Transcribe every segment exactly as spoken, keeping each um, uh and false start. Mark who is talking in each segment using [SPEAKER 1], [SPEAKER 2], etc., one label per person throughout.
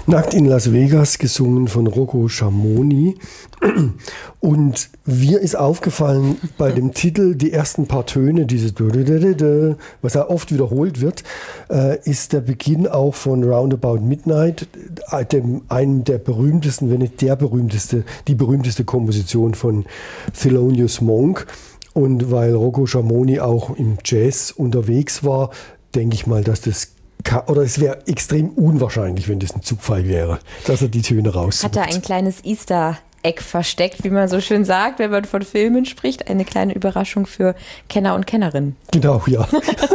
[SPEAKER 1] Nackt in Las Vegas, gesungen von Rocco Schamoni. Und mir ist aufgefallen bei dem Titel, die ersten paar Töne, dieses was ja oft wiederholt wird, ist der Beginn auch von Roundabout Midnight, dem, einem der berühmtesten, wenn nicht der berühmteste, die berühmteste Komposition von Thelonious Monk. Und weil Rocco Schamoni auch im Jazz unterwegs war, denke ich mal, dass das oder es wäre extrem unwahrscheinlich, wenn das ein Zufall wäre, dass er die Töne raussucht.
[SPEAKER 2] Hat er ein kleines Easter Egg versteckt, wie man so schön sagt, wenn man von Filmen spricht. Eine kleine Überraschung für Kenner und Kennerinnen.
[SPEAKER 1] Genau, ja.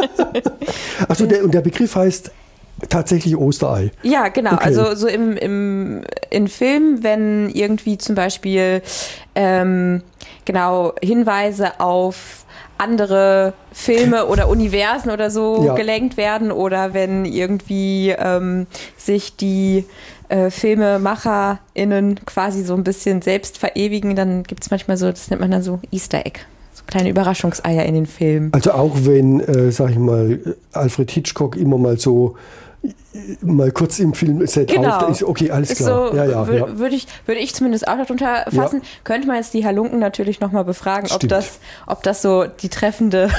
[SPEAKER 1] Achso, der, und der Begriff heißt tatsächlich Osterei.
[SPEAKER 2] Ja, genau. Okay. Also so im, im in Filmen, wenn irgendwie zum Beispiel ähm, genau Hinweise auf andere Filme oder Universen oder so ja. gelenkt werden oder wenn irgendwie ähm, sich die äh, FilmemacherInnen quasi so ein bisschen selbst verewigen, dann gibt es manchmal so, das nennt man dann so Easter Egg, so kleine Überraschungseier in den Filmen.
[SPEAKER 1] Also auch wenn, äh, sag ich mal, Alfred Hitchcock immer mal so mal kurz im Filmset
[SPEAKER 2] genau.
[SPEAKER 1] auf, ist okay, alles klar.
[SPEAKER 2] So,
[SPEAKER 1] ja, ja,
[SPEAKER 2] würde,
[SPEAKER 1] ja.
[SPEAKER 2] würde, ich, würde ich zumindest auch darunter fassen. Ja. Könnte man jetzt die Halunken natürlich nochmal befragen, ob das, ob das so die treffende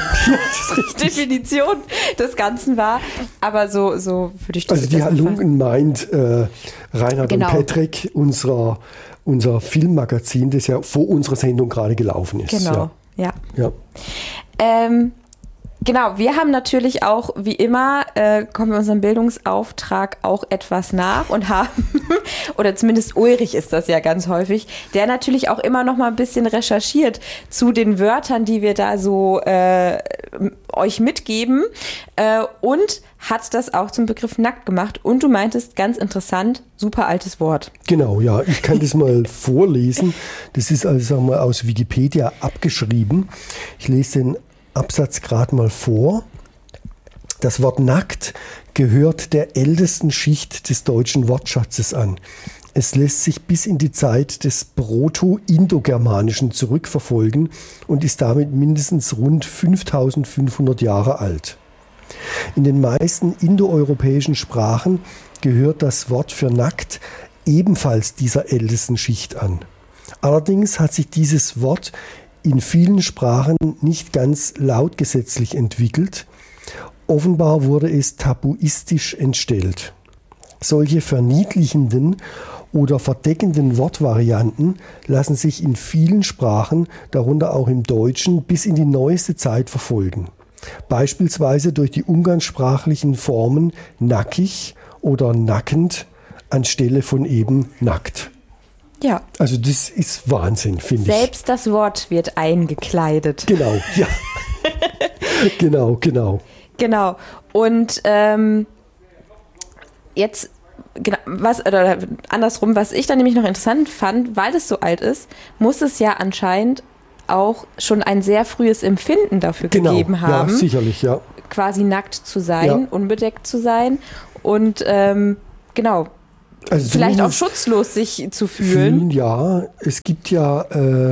[SPEAKER 2] Definition des Ganzen war. Aber so, so würde ich das
[SPEAKER 1] Also die Halunken meint äh, Reinhard genau. und Patrick, unserer, unser Filmmagazin, das ja vor unserer Sendung gerade gelaufen ist.
[SPEAKER 2] Genau, ja.
[SPEAKER 1] ja. ja.
[SPEAKER 2] Ähm, Genau, wir haben natürlich auch, wie immer, äh, kommen wir unserem Bildungsauftrag auch etwas nach und haben, oder zumindest Ulrich ist das ja ganz häufig, der natürlich auch immer noch mal ein bisschen recherchiert zu den Wörtern, die wir da so äh, euch mitgeben äh, und hat das auch zum Begriff nackt gemacht. Und du meintest, ganz interessant, super altes Wort.
[SPEAKER 1] Genau, ja, ich kann das mal vorlesen. Das ist also, sagen wir, aus Wikipedia abgeschrieben. Ich lese den Absatz gerade mal vor. Das Wort nackt gehört der ältesten Schicht des deutschen Wortschatzes an. Es lässt sich bis in die Zeit des Proto-Indogermanischen zurückverfolgen und ist damit mindestens rund fünftausendfünfhundert Jahre alt. In den meisten indoeuropäischen Sprachen gehört das Wort für nackt ebenfalls dieser ältesten Schicht an. Allerdings hat sich dieses Wort in vielen Sprachen nicht ganz lautgesetzlich entwickelt. Offenbar wurde es tabuistisch entstellt. Solche verniedlichenden oder verdeckenden Wortvarianten lassen sich in vielen Sprachen, darunter auch im Deutschen, bis in die neueste Zeit verfolgen. Beispielsweise durch die umgangssprachlichen Formen nackig oder nackend anstelle von eben nackt.
[SPEAKER 2] Ja.
[SPEAKER 1] Also das ist Wahnsinn, finde ich.
[SPEAKER 2] Selbst das Wort wird eingekleidet.
[SPEAKER 1] Genau, ja. genau, genau.
[SPEAKER 2] Genau. Und ähm, jetzt, genau, was, oder andersrum, was ich dann nämlich noch interessant fand, weil es so alt ist, muss es ja anscheinend auch schon ein sehr frühes Empfinden dafür
[SPEAKER 1] genau,
[SPEAKER 2] gegeben haben.
[SPEAKER 1] Ja, sicherlich, ja.
[SPEAKER 2] Quasi nackt zu sein,
[SPEAKER 1] ja. unbedeckt
[SPEAKER 2] zu sein und ähm, genau.
[SPEAKER 1] Also
[SPEAKER 2] vielleicht auch schutzlos sich zu fühlen.
[SPEAKER 1] fühlen. Ja, es gibt ja, äh,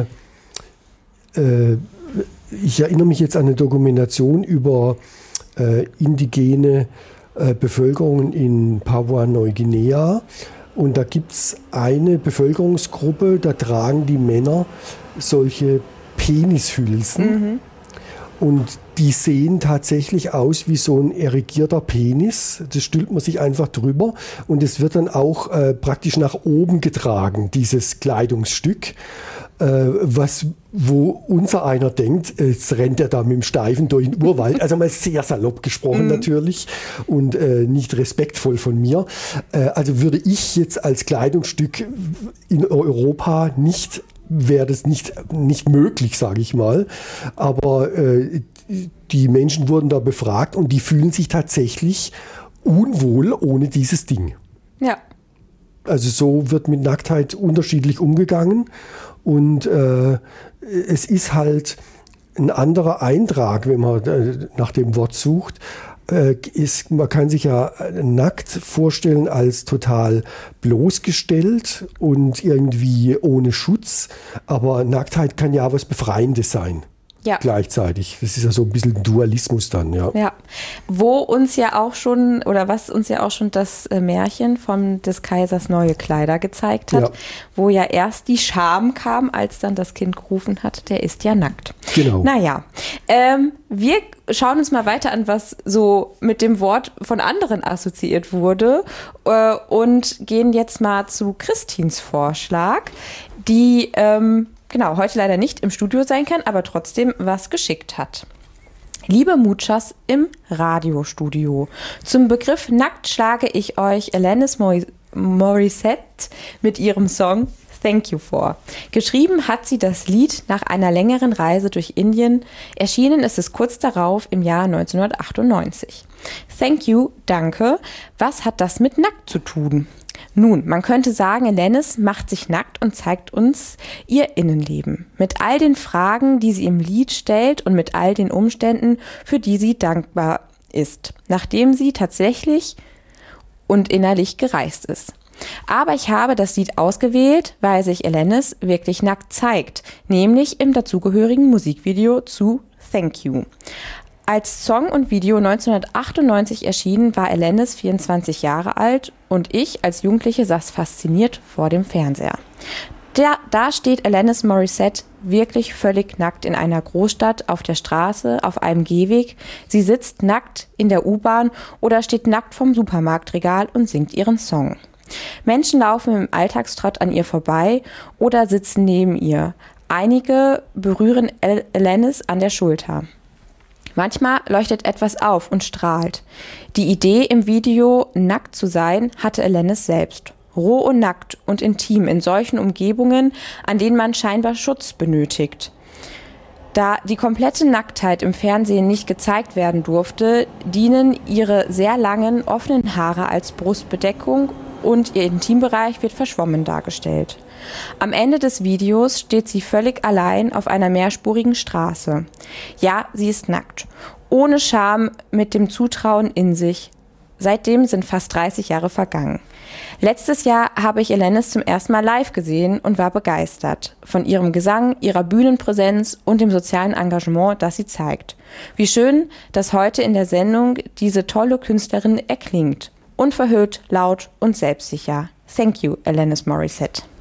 [SPEAKER 1] äh, ich erinnere mich jetzt an eine Dokumentation über äh, indigene äh, Bevölkerungen in Papua-Neuguinea. Und da gibt es eine Bevölkerungsgruppe, da tragen die Männer solche Penishülsen. Mhm. Und die sehen tatsächlich aus wie so ein erigierter Penis. Das stülpt man sich einfach drüber. Und es wird dann auch äh, praktisch nach oben getragen, dieses Kleidungsstück. Äh, was, wo unser einer denkt, jetzt rennt er da mit dem Steifen durch den Urwald. Also mal sehr salopp gesprochen mhm. natürlich und äh, nicht respektvoll von mir. Äh, also würde ich jetzt als Kleidungsstück in Europa nicht wäre das nicht, nicht möglich, sage ich mal. Aber äh, die Menschen wurden da befragt und die fühlen sich tatsächlich unwohl ohne dieses Ding.
[SPEAKER 2] Ja.
[SPEAKER 1] Also so wird mit Nacktheit unterschiedlich umgegangen und äh, es ist halt ein anderer Eintrag, wenn man äh, nach dem Wort sucht. Ist, man kann sich ja nackt vorstellen als total bloßgestellt und irgendwie ohne Schutz, aber Nacktheit kann ja was Befreiendes sein. ja. gleichzeitig. Das ist ja so ein bisschen Dualismus dann, ja.
[SPEAKER 2] Ja, wo uns ja auch schon, oder was uns ja auch schon das äh, Märchen von des Kaisers neue Kleider gezeigt hat, ja. wo ja erst die Scham kam, als dann das Kind gerufen hat, der ist ja nackt.
[SPEAKER 1] Genau.
[SPEAKER 2] Naja, ähm, wir schauen uns mal weiter an, was so mit dem Wort von anderen assoziiert wurde äh, und gehen jetzt mal zu Christins Vorschlag, die ähm, genau heute leider nicht im Studio sein kann, aber trotzdem was geschickt hat. Liebe Muchas im Radiostudio, zum Begriff nackt schlage ich euch Alanis Morissette mit ihrem Song Thank You vor. Geschrieben hat sie das Lied nach einer längeren Reise durch Indien. Erschienen ist es kurz darauf im Jahr neunzehnhundertachtundneunzig. Thank you, danke. Was hat das mit nackt zu tun? Nun, man könnte sagen, Alanis macht sich nackt und zeigt uns ihr Innenleben. Mit all den Fragen, die sie im Lied stellt und mit all den Umständen, für die sie dankbar ist, nachdem sie tatsächlich und innerlich gereist ist. Aber ich habe das Lied ausgewählt, weil sich Alanis wirklich nackt zeigt, nämlich im dazugehörigen Musikvideo zu Thank You. Als Song und Video neunzehnhundertachtundneunzig erschienen, war Alanis vierundzwanzig Jahre alt und ich als Jugendliche saß fasziniert vor dem Fernseher. Da, da steht Alanis Morissette wirklich völlig nackt in einer Großstadt, auf der Straße, auf einem Gehweg. Sie sitzt nackt in der U-Bahn oder steht nackt vom Supermarktregal und singt ihren Song. Menschen laufen im Alltagstrott an ihr vorbei oder sitzen neben ihr. Einige berühren Alanis an der Schulter. Manchmal leuchtet etwas auf und strahlt. Die Idee, im Video nackt zu sein, hatte Alanis selbst. Roh und nackt und intim in solchen Umgebungen, an denen man scheinbar Schutz benötigt. Da die komplette Nacktheit im Fernsehen nicht gezeigt werden durfte, dienen ihre sehr langen, offenen Haare als Brustbedeckung und ihr Intimbereich wird verschwommen dargestellt. Am Ende des Videos steht sie völlig allein auf einer mehrspurigen Straße. Ja, sie ist nackt, ohne Scham, mit dem Zutrauen in sich. Seitdem sind fast dreißig Jahre vergangen. Letztes Jahr habe ich Alanis zum ersten Mal live gesehen und war begeistert von ihrem Gesang, ihrer Bühnenpräsenz und dem sozialen Engagement, das sie zeigt. Wie schön, dass heute in der Sendung diese tolle Künstlerin erklingt. Unverhüllt, laut und selbstsicher. Thank you, Alanis Morissette.